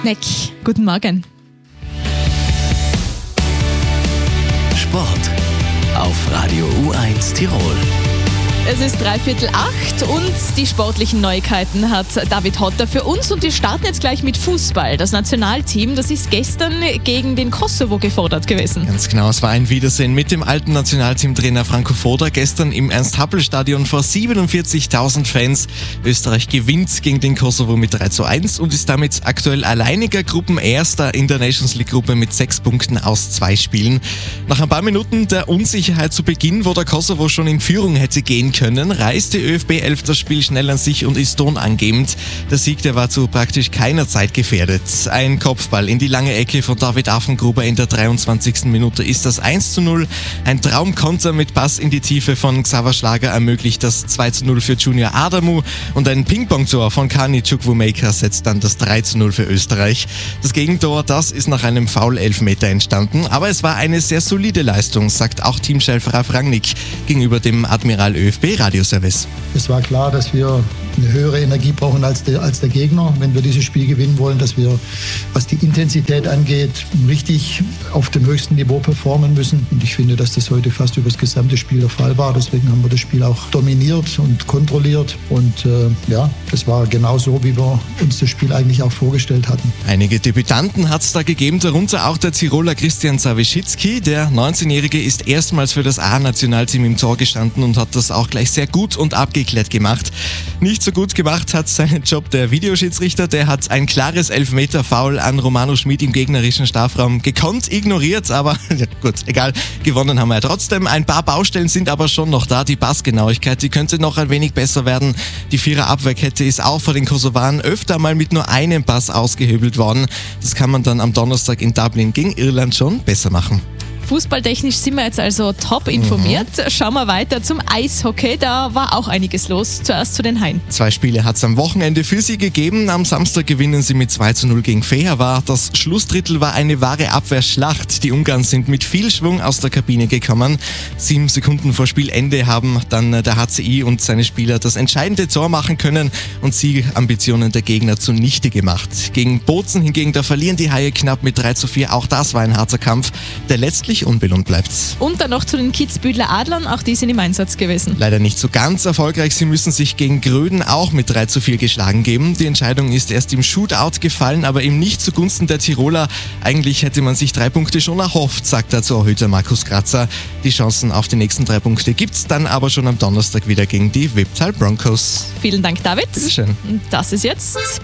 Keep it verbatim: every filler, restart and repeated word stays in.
Kneck. Guten Morgen. Sport auf Radio U eins Tirol. Es ist dreiviertel acht und die sportlichen Neuigkeiten hat David Hotter für uns und wir starten jetzt gleich mit Fußball. Das Nationalteam, das ist gestern gegen den Kosovo gefordert gewesen. Ganz genau, es war ein Wiedersehen mit dem alten Nationalteamtrainer Franco Foda gestern im Ernst-Happel-Stadion vor siebenundvierzigtausend Fans. Österreich gewinnt gegen den Kosovo mit drei zu eins und ist damit aktuell alleiniger Gruppenerster in der Nations League-Gruppe mit sechs Punkten aus zwei Spielen. Nach ein paar Minuten der Unsicherheit zu Beginn, wo der Kosovo schon in Führung hätte gehen können, reißt die ÖFB-Elf das Spiel schnell an sich und ist tonangebend. Der Sieg, der war zu praktisch keiner Zeit gefährdet. Ein Kopfball in die lange Ecke von David Affengruber in der dreiundzwanzigsten Minute ist das eins zu null. Ein Traumkonter mit Pass in die Tiefe von Xaver Schlager ermöglicht das zwei zu null für Junior Adamu und ein Ping-Pong-Tor von Kani Chukwuemeka setzt dann das drei zu null für Österreich. Das Gegentor, das ist nach einem Foul-Elfmeter entstanden, aber es war eine sehr solide Leistung, sagt auch Teamchef Ralf Rangnick gegenüber dem Admiral ÖFB Radioservice. Es war klar, dass wir eine höhere Energie brauchen als der, als der Gegner, wenn wir dieses Spiel gewinnen wollen, dass wir, was die Intensität angeht, richtig auf dem höchsten Niveau performen müssen. Und ich finde, dass das heute fast über das gesamte Spiel der Fall war. Deswegen haben wir das Spiel auch dominiert und kontrolliert. Und äh, ja, das war genau so, wie wir uns das Spiel eigentlich auch vorgestellt hatten. Einige Debütanten hat es da gegeben, darunter auch der Tiroler Christian Sawischitzky. Der neunzehnjährige ist erstmals für das A-Nationalteam im Tor gestanden und hat das auch gleich sehr gut und abgeklärt gemacht. Nicht so gut gemacht hat seinen Job der Videoschiedsrichter. Der hat ein klares Elfmeter-Foul an Romano Schmid im gegnerischen Strafraum gekonnt ignoriert, aber ja, gut, egal, gewonnen haben wir ja trotzdem. Ein paar Baustellen sind aber schon noch da. Die Passgenauigkeit, die könnte noch ein wenig besser werden. Die Vierer-Abwehrkette ist auch vor den Kosovaren öfter mal mit nur einem Pass ausgehebelt worden. Das kann man dann am Donnerstag in Dublin gegen Irland schon besser machen. Fußballtechnisch sind wir jetzt also top informiert. Mhm. Schauen wir weiter zum Eishockey. Da war auch einiges los. Zuerst zu den Haien. Zwei Spiele hat es am Wochenende für sie gegeben. Am Samstag gewinnen sie mit zwei zu null gegen Fehervar. Das Schlussdrittel war eine wahre Abwehrschlacht. Die Ungarn sind mit viel Schwung aus der Kabine gekommen. Sieben Sekunden vor Spielende haben dann der H C I und seine Spieler das entscheidende Tor machen können und Siegambitionen der Gegner zunichte gemacht. Gegen Bozen hingegen, da verlieren die Haie knapp mit drei zu vier. Auch das war ein harter Kampf, der letztlich unbelohnt bleibt. Und dann noch zu den Kitzbüheler Adlern, auch die sind im Einsatz gewesen. Leider nicht so ganz erfolgreich, sie müssen sich gegen Gröden auch mit drei zu vier geschlagen geben. Die Entscheidung ist erst im Shootout gefallen, aber eben nicht zugunsten der Tiroler. Eigentlich hätte man sich drei Punkte schon erhofft, sagt der Torhüter Markus Kratzer. Die Chancen auf die nächsten drei Punkte gibt's dann aber schon am Donnerstag wieder gegen die Viptal Broncos. Vielen Dank, David. Bitteschön. Das ist jetzt